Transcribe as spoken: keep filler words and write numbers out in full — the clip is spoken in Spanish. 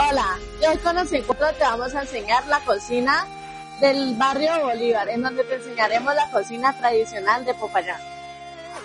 Hola, yo conocí Cuatro, te vamos a enseñar la cocina del barrio Bolívar, en donde te enseñaremos la cocina tradicional de Popayán.